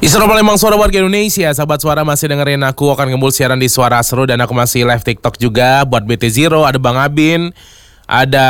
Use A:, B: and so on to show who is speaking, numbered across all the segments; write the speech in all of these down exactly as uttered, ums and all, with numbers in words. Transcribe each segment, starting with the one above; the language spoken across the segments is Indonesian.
A: Isra Palembang, suara warga Indonesia. Sahabat suara masih dengerin aku, akan ngembul siaran di Suara Seru. Dan aku masih live TikTok juga buat B T Zero. Ada Bang Abin, ada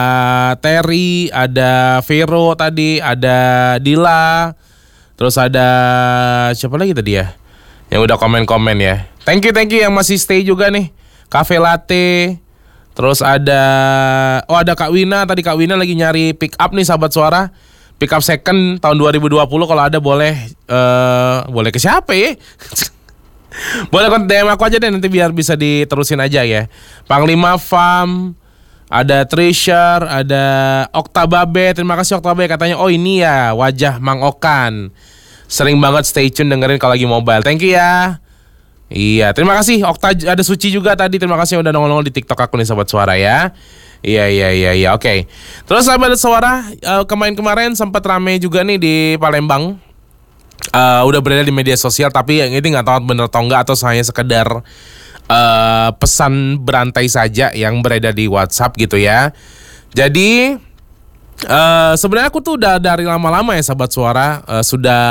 A: Terry, ada Vero tadi, ada Dila. Terus ada siapa lagi tadi ya yang udah komen-komen ya. Thank you, thank you yang masih stay juga nih. Cafe Latte. Terus ada, oh ada Kak Wina. Tadi Kak Wina lagi nyari pick up nih sahabat suara. Pick up second tahun dua ribu dua puluh, kalau ada boleh uh, boleh ke siapa ya? Boleh kontak D M aku aja deh, nanti biar bisa diterusin aja ya. Panglima Farm, ada Treasure, ada Oktababe. Terima kasih Oktababe, katanya oh ini ya wajah Mang Okan. Sering banget stay tune dengerin kalau lagi mobile. Thank you ya. Iya, terima kasih Okta. Ada Suci juga tadi, terima kasih yang udah nongol-nongol di TikTok aku nih sahabat suara ya. Iya iya iya iya oke. Okay. Terus sahabat suara, uh, kemarin-kemarin sempat rame juga nih di Palembang. Uh, udah beredar di media sosial, tapi yang ini nggak tahu bener atau enggak, atau hanya sekedar uh, pesan berantai saja yang beredar di WhatsApp gitu ya. Jadi uh, sebenarnya aku tuh udah dari lama-lama ya sahabat suara uh, sudah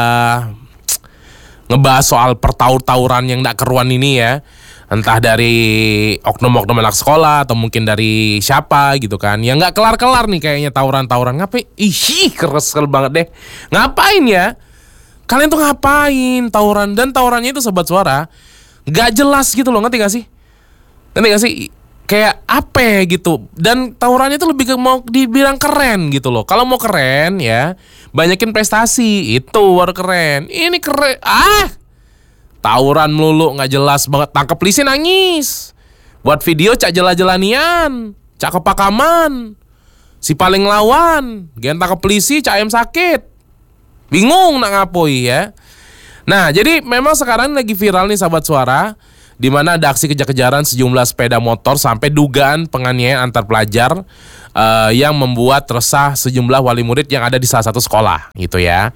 A: ngebahas soal pertaur-tauran yang nggak keruan ini ya. Entah dari oknum-oknum anak sekolah atau mungkin dari siapa gitu kan. Yang gak kelar-kelar nih kayaknya tawuran-tawuran. Ngapain? Ih, keresel banget deh. Ngapain ya? Kalian tuh ngapain tawuran? Dan tawurannya itu sobat suara gak jelas gitu loh, ngerti gak sih? Ngerti gak sih? Kayak apa gitu. Dan tawurannya itu lebih ke mau dibilang keren gitu loh. Kalau mau keren ya banyakin prestasi. Itu baru keren. Ini keren. Ah! Tawuran melulu, gak jelas banget. Tangkep polisi nangis. Buat video cak jela-jelanian, cak kepakaman. Si paling lawan gen tangkep polisi, cak ayam sakit. Bingung nak ngapoi ya. Nah jadi memang sekarang lagi viral nih sahabat suara, di mana ada aksi kejar-kejaran sejumlah sepeda motor sampai dugaan penganiayaan antar pelajar uh, yang membuat resah sejumlah wali murid yang ada di salah satu sekolah gitu ya.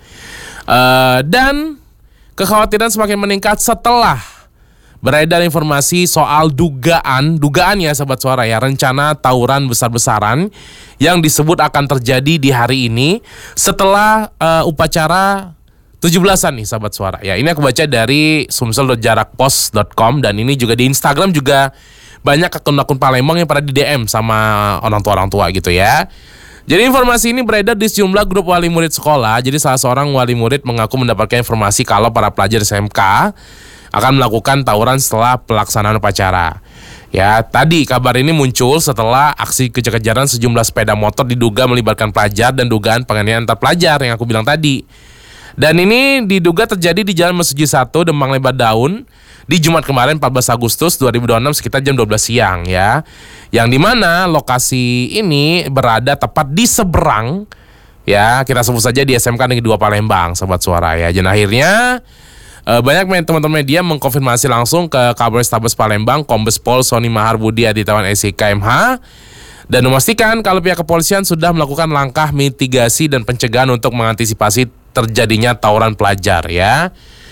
A: uh, Dan kekhawatiran semakin meningkat setelah beredar informasi soal dugaan, dugaan ya sahabat suara ya, rencana tawuran besar-besaran yang disebut akan terjadi di hari ini setelah uh, upacara tujuh belasan nih sahabat suara. Ya, ini aku baca dari sumsel dot jarakpos dot com dan ini juga di Instagram juga banyak akun-akun Palembang yang pada di D M sama orang tua-orang tua gitu ya. Jadi informasi ini beredar di sejumlah grup wali murid sekolah. Jadi salah seorang wali murid mengaku mendapatkan informasi kalau para pelajar S M K akan melakukan tawuran setelah pelaksanaan upacara. Ya, tadi kabar ini muncul setelah aksi kejar-kejaran sejumlah sepeda motor diduga melibatkan pelajar dan dugaan penganiayaan antar pelajar yang aku bilang tadi. Dan ini diduga terjadi di Jalan Mesuji satu, Demang Lebar Daun di Jumat kemarin empat belas Agustus dua ribu dua puluh enam sekitar jam dua belas siang ya. Yang dimana lokasi ini berada tepat di seberang ya, kita sebut saja di S M K Negeri dua Palembang sobat suara ya. Dan akhirnya eh, banyak teman-teman media mengkonfirmasi langsung ke Kapolrestabes Palembang Kombes Pol Sony Maharbudi Aditawan S I K M H dan memastikan kalau pihak kepolisian sudah melakukan langkah mitigasi dan pencegahan untuk mengantisipasi terjadinya tawuran pelajar ya.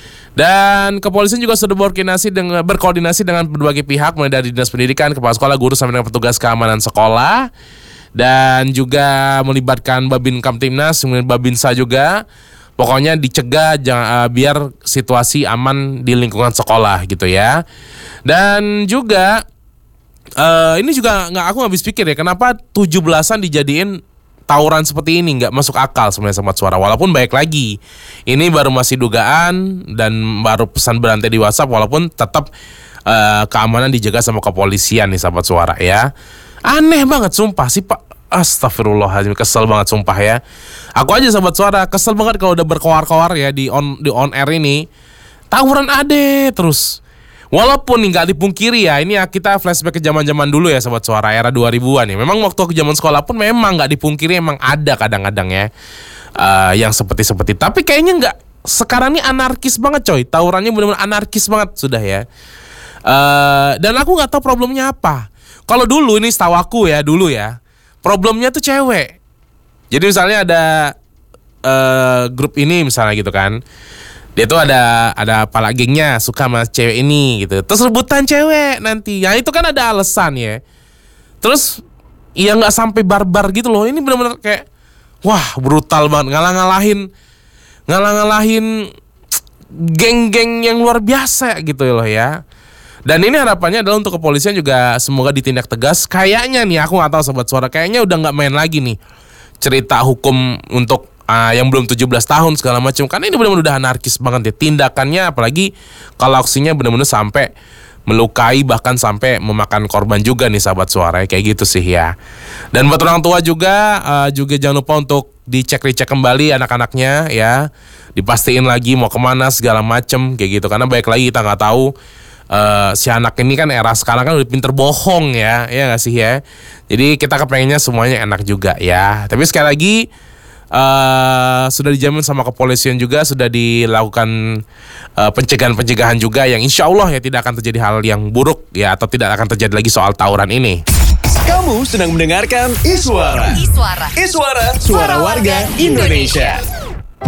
A: Dan kepolisian juga sudah berkoordinasi dengan berkoordinasi dengan berbagai pihak, mulai dari dinas pendidikan, kepala sekolah, guru sampai dengan petugas keamanan sekolah, dan juga melibatkan Babin Kamtibnas, kemudian Babinsa juga. Pokoknya dicegah jangan, uh, biar situasi aman di lingkungan sekolah gitu ya. Dan juga uh, ini juga nggak aku nggak habis pikir ya, kenapa tujuh belasan dijadiin tawuran seperti ini, nggak masuk akal sebenarnya sobat suara. Walaupun baik lagi, ini baru masih dugaan dan baru pesan berantai di WhatsApp, walaupun tetap uh, keamanan dijaga sama kepolisian nih sobat suara ya. Aneh banget sumpah sih Pak. Astagfirullahaladzim, kesel banget sumpah ya. Aku aja sobat suara kesel banget kalau udah berkoar-koar ya di on di on air ini. Tawuran ade terus. Walaupun nggak dipungkiri ya, ini ya kita flashback ke zaman-zaman dulu ya sobat suara, era dua ribuan ya. Memang waktu ke zaman sekolah pun memang nggak dipungkiri emang ada kadang-kadang ya uh, yang seperti-seperti. Tapi kayaknya nggak, sekarang ini anarkis banget coy. Tawurannya benar-benar anarkis banget sudah ya. Uh, dan aku nggak tahu problemnya apa. Kalau dulu ini setahu aku ya dulu ya, problemnya tuh cewek. Jadi misalnya ada uh, grup ini misalnya gitu kan. Dia tuh ada ada kepala gengnya suka sama cewek ini gitu. Terus rebutan cewek nanti. Ya itu kan ada alasan ya. Terus ya nggak sampai barbar gitu loh. Ini benar-benar kayak wah brutal banget, ngalah-ngalahin ngalah-ngalahin geng-geng yang luar biasa gitu loh ya. Dan ini harapannya adalah untuk kepolisian juga semoga ditindak tegas. Kayaknya nih aku nggak tahu Sobat Suara, kayaknya udah nggak main lagi nih cerita hukum untuk uh, yang belum tujuh belas tahun segala macam. Karena ini benar-benar udah anarkis banget ya tindakannya, apalagi kalau aksinya benar-benar sampai melukai bahkan sampai memakan korban juga nih Sahabat Suara, kayak gitu sih ya. Dan buat orang tua juga uh, juga jangan lupa untuk dicek-recek kembali anak-anaknya ya, dipastiin lagi mau kemana segala macem kayak gitu, karena baik lagi kita nggak tahu uh, si anak ini kan era sekarang kan udah pinter bohong ya, ya nggak sih ya. Jadi kita kepengennya semuanya enak juga ya. Tapi sekali lagi Uh, sudah dijamin sama kepolisian juga, sudah dilakukan uh, pencegahan-pencegahan juga yang insya Allah ya tidak akan terjadi hal yang buruk ya, atau tidak akan terjadi lagi soal tawuran ini.
B: Kamu sedang mendengarkan Iswara. Iswara. Iswara, suara warga Indonesia.